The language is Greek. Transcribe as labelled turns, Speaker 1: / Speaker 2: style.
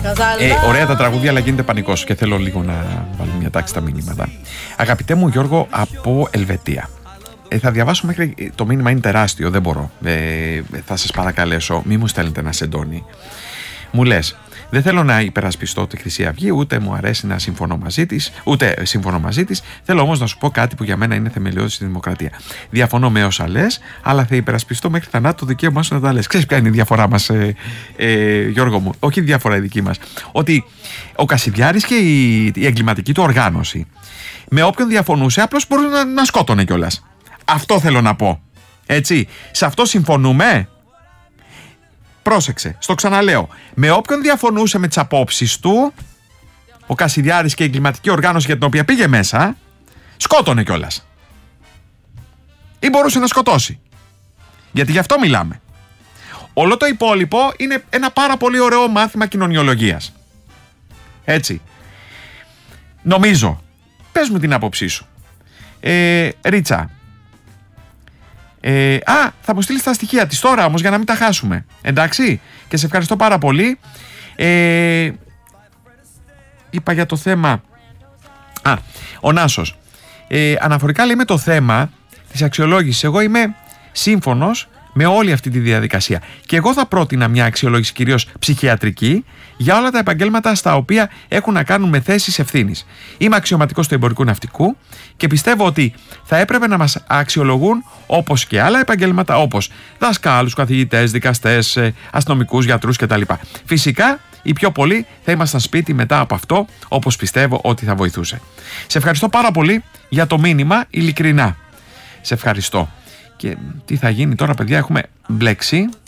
Speaker 1: Ωραία τα τραγούδια, αλλά γίνεται πανικός και θέλω λίγο να βάλω μια τάξη στα μηνύματα. Αγαπητέ μου Γιώργο από Ελβετία. Θα διαβάσω μέχρι. Το μήνυμα είναι τεράστιο, δεν μπορώ. Θα σας παρακαλέσω, μη μου στέλνετε ένα σεντόνι. Μου λες, δεν θέλω να υπερασπιστώ τη Χρυσή Αυγή, ούτε μου αρέσει να συμφωνώ μαζί της. Θέλω όμως να σου πω κάτι που για μένα είναι θεμελιώδης στη δημοκρατία. Διαφωνώ με όσα λες, αλλά θα υπερασπιστώ μέχρι θανάτου το δικαίωμά σου να τα λες. Ξέρεις ποια είναι η διαφορά μας, Γιώργο μου? Όχι η διαφορά η δική μας. Ότι ο Κασιδιάρης και η εγκληματική του οργάνωση, με όποιον διαφωνούσε, απλώς μπορούσε να σκότωνε κιόλας. Αυτό θέλω να πω. Έτσι. Σε αυτό συμφωνούμε. Πρόσεξε, στο ξαναλέω. Με όποιον διαφωνούσε με τις απόψεις του, ο Κασιδιάρης και η εγκληματική οργάνωση για την οποία πήγε μέσα, σκότωνε κιόλας. Ή μπορούσε να σκοτώσει. Γιατί γι' αυτό μιλάμε. Όλο το υπόλοιπο είναι ένα πάρα πολύ ωραίο μάθημα κοινωνιολογίας. Έτσι. Νομίζω. Πες μου την άποψή σου. Ρίτσα. Θα μου στείλεις τα στοιχεία της τώρα όμως για να μην τα χάσουμε. Εντάξει. Και σε ευχαριστώ πάρα πολύ. Είπα για το θέμα. Ο Νάσος. Αναφορικά λέει με το θέμα της αξιολόγησης. Εγώ είμαι σύμφωνος με όλη αυτή τη διαδικασία. Και εγώ θα πρότεινα μια αξιολόγηση κυρίως ψυχιατρική για όλα τα επαγγέλματα στα οποία έχουν να κάνουν με θέσεις ευθύνης. Είμαι αξιωματικός του εμπορικού ναυτικού και πιστεύω ότι θα έπρεπε να μας αξιολογούν όπως και άλλα επαγγέλματα, όπως δασκάλους, καθηγητές, δικαστές, αστυνομικούς, γιατρούς κτλ. Φυσικά οι πιο πολλοί θα ήμασταν σπίτι μετά από αυτό, όπως πιστεύω ότι θα βοηθούσε. Σε ευχαριστώ πάρα πολύ για το μήνυμα, ειλικρινά. Σε ευχαριστώ. Και τι θα γίνει τώρα, παιδιά, έχουμε μπλέξει.